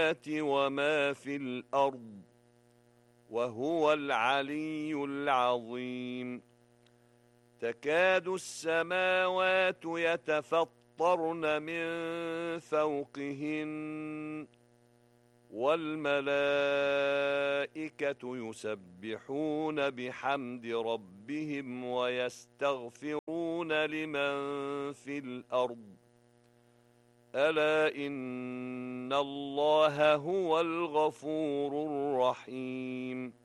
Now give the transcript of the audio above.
السماوات وما في الأرض وهو العلي العظيم. تكاد السماوات يتفطرن من فوقهن والملائكة يسبحون بحمد ربهم ويستغفرون لمن في الأرض ألا إن الله هو الغفور الرحيم.